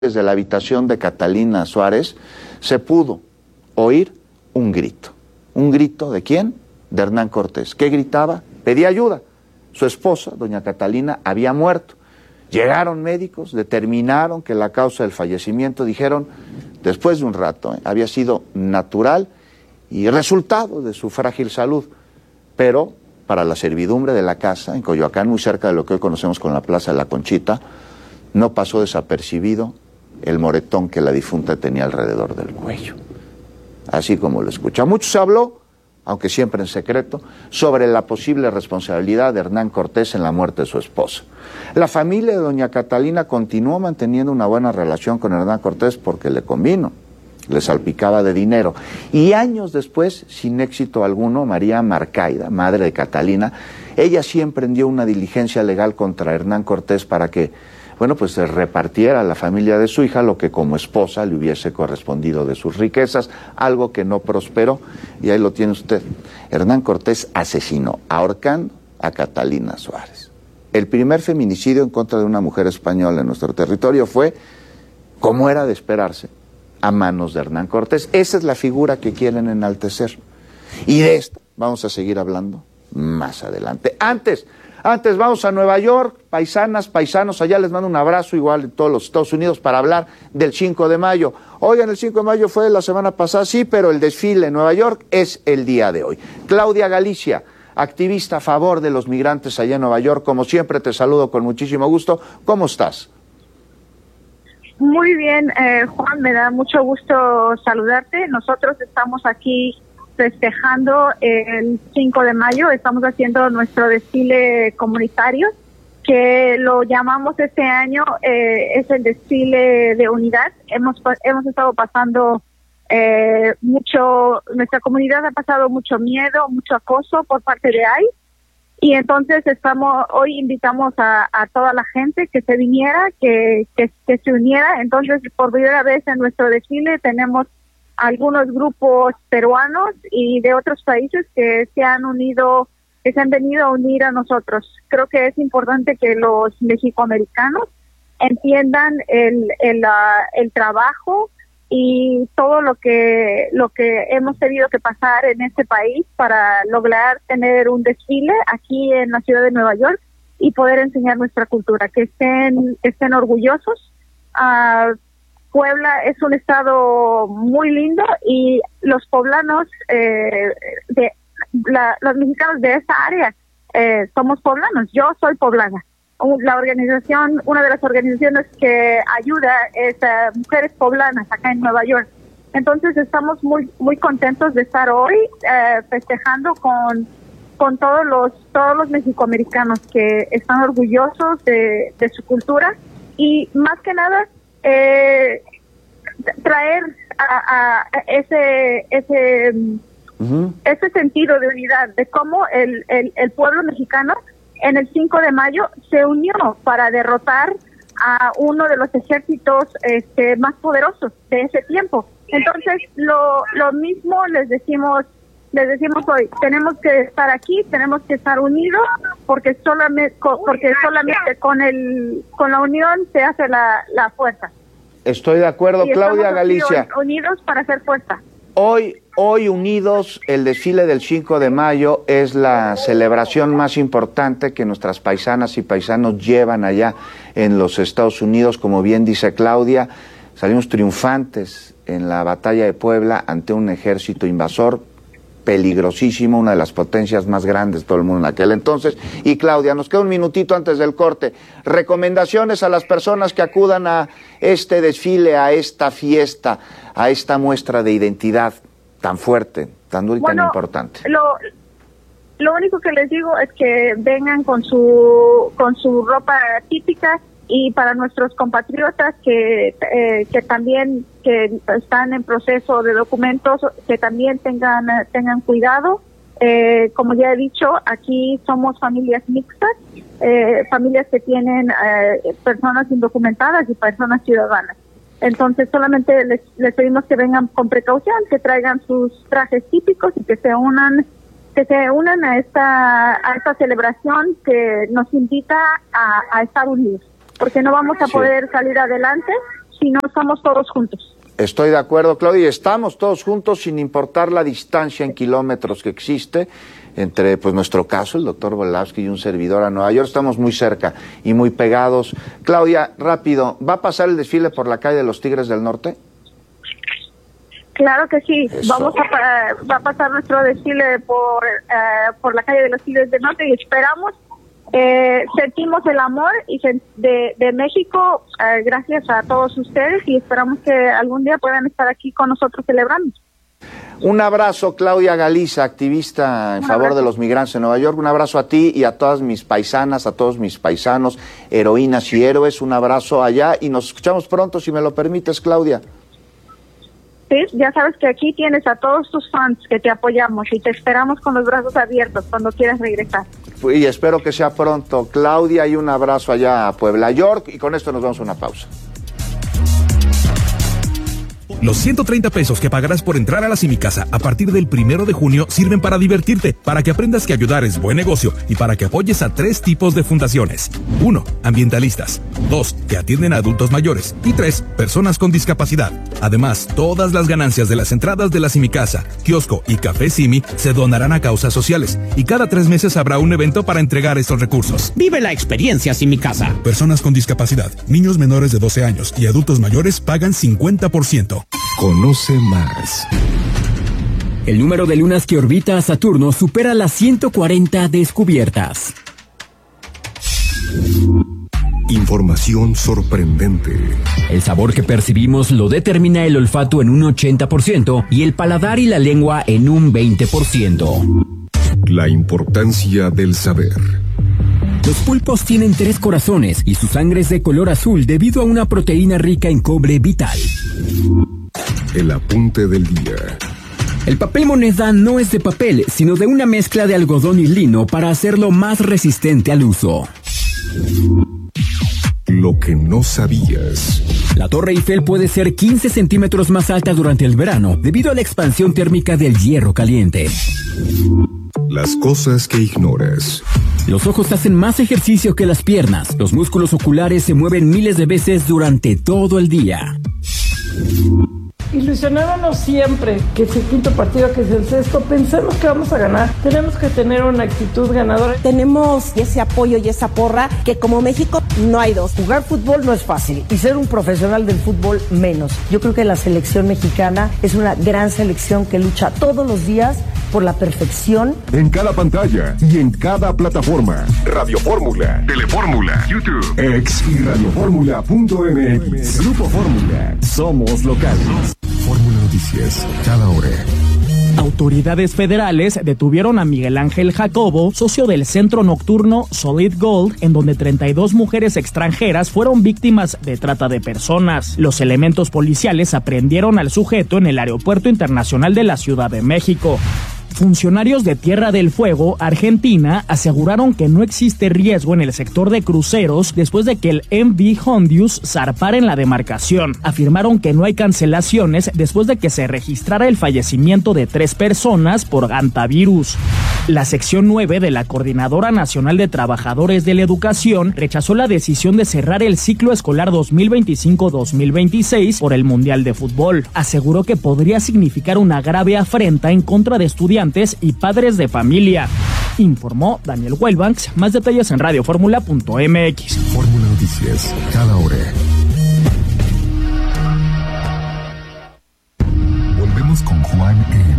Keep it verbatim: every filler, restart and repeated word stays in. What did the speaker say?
Desde la habitación de Catalina Suárez se pudo oír un grito. ¿Un grito de quién? De Hernán Cortés. ¿Qué gritaba? Pedía ayuda. Su esposa, doña Catalina, había muerto. Llegaron médicos, determinaron que la causa del fallecimiento, dijeron, después de un rato, ¿eh? había sido natural y resultado de su frágil salud. Pero para la servidumbre de la casa, en Coyoacán, muy cerca de lo que hoy conocemos como la Plaza de la Conchita, no pasó desapercibido el moretón que la difunta tenía alrededor del cuello. Así como lo escucha. Mucho se habló, aunque siempre en secreto, sobre la posible responsabilidad de Hernán Cortés en la muerte de su esposa. La familia de doña Catalina continuó manteniendo una buena relación con Hernán Cortés porque le convino, le salpicaba de dinero. Y años después, sin éxito alguno, María Marcaida, madre de Catalina, ella sí emprendió una diligencia legal contra Hernán Cortés para que bueno, pues se repartiera a la familia de su hija lo que como esposa le hubiese correspondido de sus riquezas, algo que no prosperó, y ahí lo tiene usted. Hernán Cortés asesinó, ahorcando a Catalina Suárez. El primer feminicidio en contra de una mujer española en nuestro territorio fue, como era de esperarse, a manos de Hernán Cortés. Esa es la figura que quieren enaltecer. Y de esto vamos a seguir hablando más adelante. Antes... Antes vamos a Nueva York, paisanas, paisanos, allá les mando un abrazo igual en todos los Estados Unidos para hablar del cinco de mayo. Oigan, el cinco de mayo fue la semana pasada, sí, pero el desfile en Nueva York es el día de hoy. Claudia Galicia, activista a favor de los migrantes allá en Nueva York, como siempre te saludo con muchísimo gusto. ¿Cómo estás? Muy bien, eh, Juan, me da mucho gusto saludarte. Nosotros estamos aquí festejando el cinco de mayo, estamos haciendo nuestro desfile comunitario, que lo llamamos este año, eh, es el desfile de unidad. Hemos, hemos estado pasando eh, mucho, nuestra comunidad ha pasado mucho miedo, mucho acoso por parte de I C E, y entonces estamos, hoy invitamos a, a toda la gente que se viniera, que, que, que se uniera. Entonces, por primera vez en nuestro desfile tenemos algunos grupos peruanos y de otros países que se han unido, que se han venido a unir a nosotros. Creo que es importante que los mexicoamericanos entiendan el, el, uh, el trabajo y todo lo que, lo que hemos tenido que pasar en este país para lograr tener un desfile aquí en la ciudad de Nueva York y poder enseñar nuestra cultura, que estén, estén orgullosos. Uh, Puebla es un estado muy lindo y los poblanos, eh, de la, los mexicanos de esta área, eh, somos poblanos. Yo soy poblana. La organización, una de las organizaciones que ayuda es uh, Mujeres Poblanas acá en Nueva York. Entonces estamos muy muy contentos de estar hoy eh, festejando con con todos los todos los mexicoamericanos que están orgullosos de, de su cultura y más que nada Eh, traer a, a ese ese uh-huh. ese sentido de unidad, de cómo el, el, el pueblo mexicano en el cinco de mayo se unió para derrotar a uno de los ejércitos este, más poderosos de ese tiempo. Entonces lo lo mismo les decimos les decimos hoy, tenemos que estar aquí, tenemos que estar unidos, porque solamente porque solamente con el con la unión se hace la, la fuerza. Estoy de acuerdo, y Claudia Galicia. Unidos para hacer fuerza. Hoy, hoy unidos, el desfile del cinco de mayo es la celebración más importante que nuestras paisanas y paisanos llevan allá en los Estados Unidos, como bien dice Claudia. Salimos triunfantes en la batalla de Puebla ante un ejército invasor peligrosísimo, una de las potencias más grandes de todo el mundo en aquel entonces. Y Claudia, nos queda un minutito antes del corte. Recomendaciones a las personas que acudan a este desfile, a esta fiesta, a esta muestra de identidad tan fuerte, tan dura y bueno, tan importante. Lo, lo único que les digo es que vengan con su con su ropa típica, y para nuestros compatriotas que eh, que también que están en proceso de documentos, que también tengan tengan cuidado. Eh, como ya he dicho, aquí somos familias mixtas, eh, familias que tienen eh, personas indocumentadas y personas ciudadanas. Entonces solamente les, les pedimos que vengan con precaución, que traigan sus trajes típicos y que se unan que se unan a esta a esta celebración que nos invita a, a estar unidos, porque no vamos a poder sí. salir adelante si no estamos todos juntos. Estoy de acuerdo, Claudia, y estamos todos juntos sin importar la distancia en kilómetros que existe entre, pues, nuestro caso, el doctor Volávsky y un servidor a Nueva York. Estamos muy cerca y muy pegados. Claudia, rápido, ¿va a pasar el desfile por la calle de los Tigres del Norte? Claro que sí. Eso. Vamos a va a pasar nuestro desfile por uh, por la calle de los Tigres del Norte y esperamos eh, sentimos el amor y de, de México uh, gracias a todos ustedes y esperamos que algún día puedan estar aquí con nosotros celebrando. Un abrazo, Claudia Galiza, activista en favor de los migrantes en Nueva York. Un abrazo a ti y a todas mis paisanas, a todos mis paisanos, heroínas y héroes. Un abrazo allá y nos escuchamos pronto, si me lo permites, Claudia. Sí, ya sabes que aquí tienes a todos tus fans que te apoyamos y te esperamos con los brazos abiertos cuando quieras regresar. Y espero que sea pronto, Claudia, y un abrazo allá a Puebla, York, y con esto nos vamos a una pausa. Los ciento treinta pesos que pagarás por entrar a la Simicasa a partir del primero de junio sirven para divertirte, para que aprendas que ayudar es buen negocio y para que apoyes a tres tipos de fundaciones. Uno, ambientalistas. Dos, que atienden a adultos mayores. Y tres, personas con discapacidad. Además, todas las ganancias de las entradas de la Simicasa, kiosco y café Simi se donarán a causas sociales. Y cada tres meses habrá un evento para entregar estos recursos. Vive la experiencia Simicasa. Personas con discapacidad, niños menores de doce años y adultos mayores pagan cincuenta por ciento. Conoce más. El número de lunas que orbita a Saturno supera las ciento cuarenta descubiertas. Información sorprendente. El sabor que percibimos lo determina el olfato en un ochenta por ciento y el paladar y la lengua en un veinte por ciento. La importancia del saber. Los pulpos tienen tres corazones y su sangre es de color azul debido a una proteína rica en cobre vital. El apunte del día. El papel moneda no es de papel, sino de una mezcla de algodón y lino para hacerlo más resistente al uso. Lo que no sabías. La Torre Eiffel puede ser quince centímetros más alta durante el verano debido a la expansión térmica del hierro caliente. Las cosas que ignoras. Los ojos hacen más ejercicio que las piernas. Los músculos oculares se mueven miles de veces durante todo el día. Ilusionándonos siempre, que es el quinto partido, que es el sexto, pensemos que vamos a ganar. Tenemos que tener una actitud ganadora. Tenemos ese apoyo y esa porra que como México no hay dos. Jugar fútbol no es fácil y ser un profesional del fútbol menos. Yo creo que la selección mexicana es una gran selección que lucha todos los días por la perfección. En cada pantalla y en cada plataforma. Radio Fórmula, Telefórmula, YouTube, X y radioformula punto m x. Grupo Fórmula. Somos locales. Fórmula Noticias, cada hora. Autoridades federales detuvieron a Miguel Ángel Jacobo, socio del centro nocturno Solid Gold, en donde treinta y dos mujeres extranjeras fueron víctimas de trata de personas. Los elementos policiales aprendieron al sujeto en el Aeropuerto Internacional de la Ciudad de México. Funcionarios de Tierra del Fuego, Argentina, aseguraron que no existe riesgo en el sector de cruceros después de que el M V Hondius zarpara en la demarcación. Afirmaron que no hay cancelaciones después de que se registrara el fallecimiento de tres personas por hantavirus. La sección nueve de la Coordinadora Nacional de Trabajadores de la Educación rechazó la decisión de cerrar el ciclo escolar dos mil veinticinco dos mil veintiséis por el Mundial de Fútbol. Aseguró que podría significar una grave afrenta en contra de estudiantes y padres de familia. Informó Daniel Wellbanks. Más detalles en radio fórmula punto m x. Fórmula Noticias, cada hora. Volvemos con Juan en